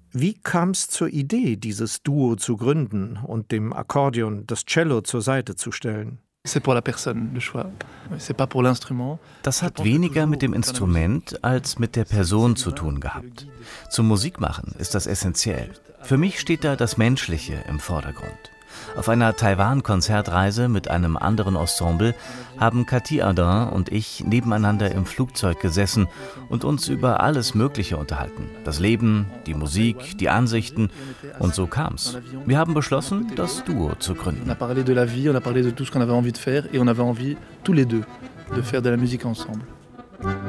Wie kam es zur Idee, dieses Duo zu gründen und dem Akkordeon das Cello zur Seite zu stellen? Das hat weniger mit dem Instrument als mit der Person zu tun gehabt. Zum Musikmachen ist das essentiell. Für mich steht da das Menschliche im Vordergrund. Auf einer Taiwan-Konzertreise mit einem anderen Ensemble haben Cathy Ardern und ich nebeneinander im Flugzeug gesessen und uns über alles Mögliche unterhalten. Das Leben, die Musik, die Ansichten. Und so kam's. Wir haben beschlossen, das Duo zu gründen. On a parlé de la vie, on a parlé de tout ce qu'on avait envie de faire et on avait envie, tous les deux, de faire de la musique ensemble.